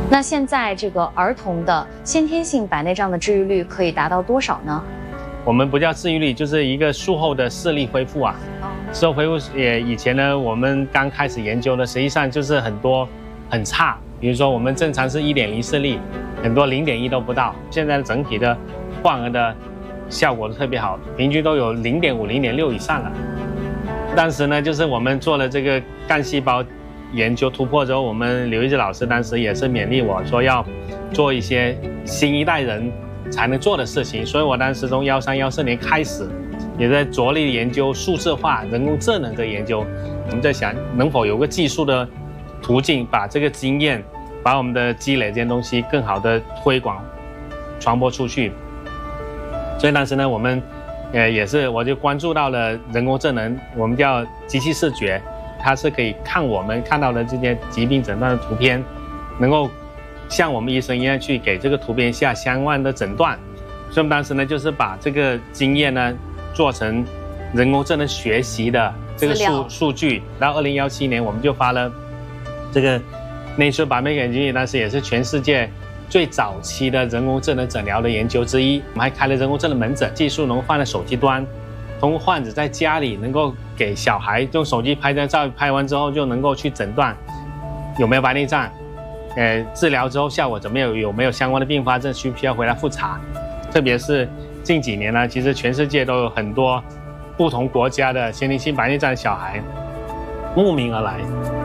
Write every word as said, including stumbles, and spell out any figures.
那现在这个儿童的先天性白内障的治愈率可以达到多少呢？ 我们不叫治愈率，就是一个术后的视力恢复啊。术后恢复也以前呢，我们刚开始研究的，实际上就是很多很差，比如说我们正常是一点零视力，很多零点一都不到。现在整体的患儿的效果都特别好，平均都有零点五、零点六以上了。当时呢，就是我们做了这个干细胞研究突破之后，我们刘一志老师当时也是勉励我说要做一些新一代人才能做的事情，所以我当时从幺三幺四年开始，也在着力研究数字化、人工智能的研究。我们在想，能否有个技术的途径，把这个经验、把我们的积累这些东西更好的推广、传播出去。所以当时呢，我们呃也是我就关注到了人工智能，我们叫机器视觉，它是可以看我们看到的这些疾病诊断的图片，能够像我们医生一样去给这个图片下相关的诊断。所以我们当时呢，就是把这个经验呢做成人工智能学习的这个数数据。到二零一七年，我们就发了这个 Nature Biomedical Engineering， 当时也是全世界最早期的人工智能诊疗的研究之一。我们还开了人工智能门诊，技术能够放在手机端，通过患者在家里能够给小孩用手机拍张照，拍完之后就能够去诊断有没有白内障，呃，治疗之后效果怎么样，有没有相关的并发症，需不需要回来复查。特别是近几年呢，其实全世界都有很多不同国家的先天性白内障的小孩慕名而来。